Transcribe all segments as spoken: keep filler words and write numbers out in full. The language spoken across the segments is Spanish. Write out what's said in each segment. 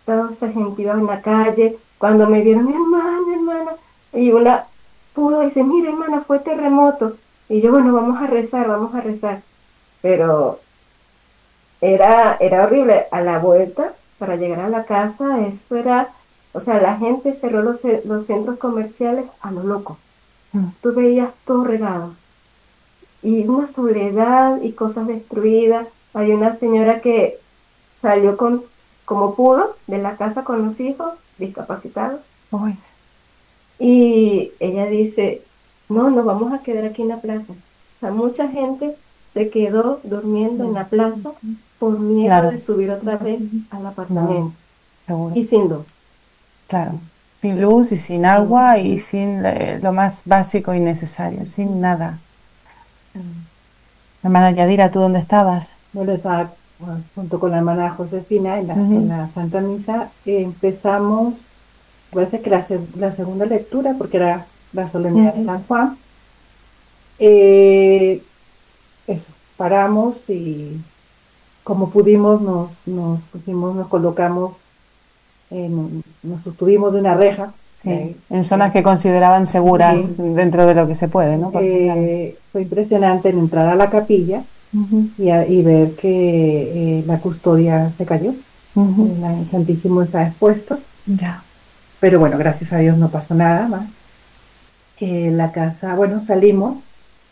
toda esa gente iba en la calle, cuando me vieron, hermana, hermana, y una pudo decir, mira, hermana, fue terremoto. Y yo, bueno, vamos a rezar, vamos a rezar. Pero era, era horrible. A la vuelta, para llegar a la casa, eso era, o sea, la gente cerró los, ce- los centros comerciales a lo loco. Mm. Tú veías todo regado y una soledad y cosas destruidas. Hay una señora que salió con, como pudo de la casa con los hijos discapacitados Uy, y ella dice, no, nos vamos a quedar aquí en la plaza. O sea, mucha gente se quedó durmiendo en la plaza por miedo de claro, subir otra vez al no, apartamento seguro. y sin luz. Claro, sin luz y sin Sí. agua y sin eh, lo más básico y necesario, sin nada. Mm. Hermana Yadira, ¿tú dónde estabas? Bueno, estaba bueno, junto con la hermana Josefina en la, en Ujú, la Santa Misa. Eh, empezamos, parece que la, se- la segunda lectura, porque era la solemnidad de ujú. San Juan. Eh, Eso, paramos y como pudimos nos, nos pusimos, nos colocamos, en, nos sostuvimos de una reja. Sí, De, en zonas de- que consideraban seguras sí. dentro de lo que se puede, ¿no? Porque claro. Eh, fue impresionante el entrar a la capilla Ujú, y, a- y ver que eh, la custodia se cayó. ujú. La- el Santísimo está expuesto, Ya. pero bueno, gracias a Dios no pasó nada más. Eh, la casa, bueno, salimos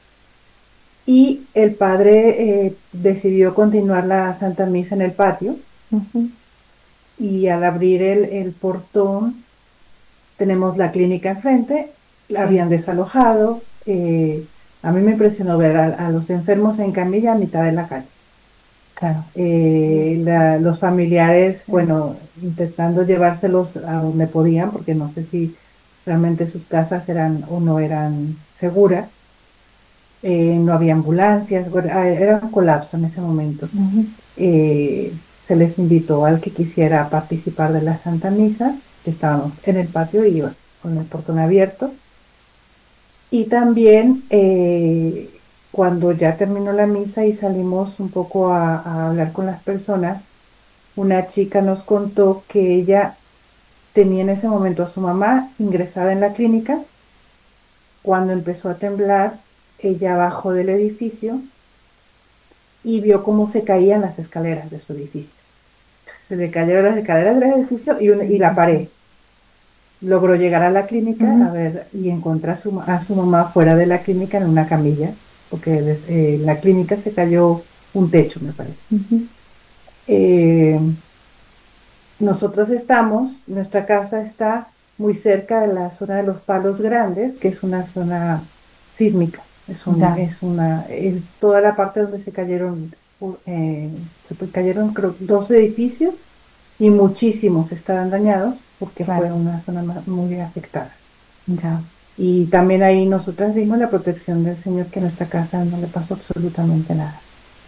y el padre eh, decidió continuar la Santa Misa en el patio Ujú. y al abrir el, el portón tenemos la clínica enfrente, la Sí, habían desalojado. Eh, a mí me impresionó ver a, a los enfermos en camilla a mitad de la calle. claro. Eh, la- los familiares, Sí, bueno, intentando llevárselos a donde podían, porque no sé si realmente sus casas eran o no eran seguras. Eh, no había ambulancias, bueno, ah, era un colapso en ese momento. ujú. Eh, Se les invitó al que quisiera participar de la Santa Misa, que estábamos en el patio y bueno, con el portón abierto. Y también eh, cuando ya terminó la misa y salimos un poco a, a hablar con las personas, una chica nos contó que ella tenía en ese momento a su mamá ingresada en la clínica. Cuando empezó a temblar, ella bajó del edificio y vio cómo se caían las escaleras de su edificio. Se le cayeron las escaleras del edificio y, una- y la pared. Logró llegar a la clínica a Ujú. ver y encontró a su, ma- a su mamá fuera de la clínica en una camilla, porque des- eh, la clínica se cayó un techo, me parece. Ujú. Eh, Nosotros estamos, nuestra casa está muy cerca de la zona de los Palos Grandes, que es una zona sísmica. Es un, Ya, es una, es toda la parte donde se cayeron, u- eh, se fue- cayeron creo, dos edificios y muchísimos estaban dañados porque fue claro, una zona ma- muy afectada. ya. Y también ahí nosotras vimos la protección del Señor, que a nuestra casa no le pasó absolutamente nada.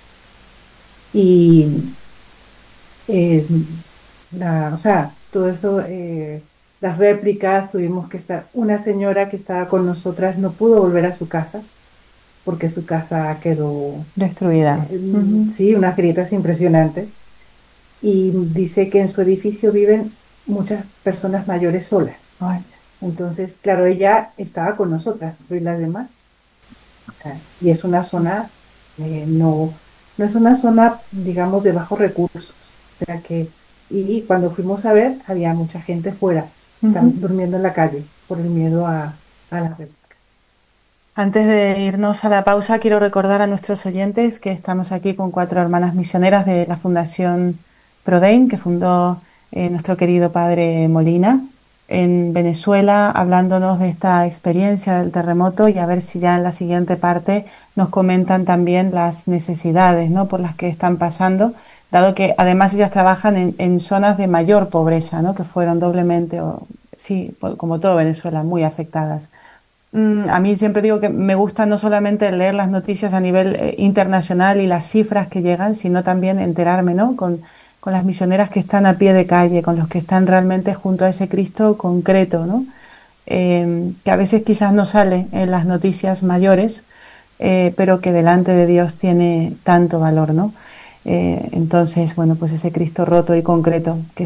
Y eh, la, o sea, todo eso, eh, las réplicas, tuvimos que estar, una señora que estaba con nosotras no pudo volver a su casa porque su casa quedó, Destruida. eh, Ujú. sí, unas grietas impresionantes. Y dice que en su edificio viven muchas personas mayores solas. Ay, Entonces, claro, ella estaba con nosotras, pero ¿y las demás? Ah, y es una zona, eh, no, no es una zona, digamos, de bajos recursos. O sea que, y cuando fuimos a ver, había mucha gente fuera, ujú. tam- durmiendo en la calle, por el miedo a, a las réplicas. Antes de irnos a la pausa, quiero recordar a nuestros oyentes que estamos aquí con cuatro hermanas misioneras de la Fundación Prodein, que fundó eh, nuestro querido padre Molina en Venezuela, hablándonos de esta experiencia del terremoto y a ver si ya en la siguiente parte nos comentan también las necesidades, ¿no?, por las que están pasando, dado que además ellas trabajan en, en zonas de mayor pobreza, ¿no?, que fueron doblemente, o, sí, como todo Venezuela, muy afectadas. Mm, A mí siempre digo que me gusta no solamente leer las noticias a nivel eh, internacional y las cifras que llegan, sino también enterarme, ¿no?, con, con las misioneras que están a pie de calle, con los que están realmente junto a ese Cristo concreto, ¿no? Em, que a veces quizás no sale en las noticias mayores, eh, pero que delante de Dios tiene tanto valor, ¿no? Eh, entonces, bueno, pues ese Cristo roto y concreto que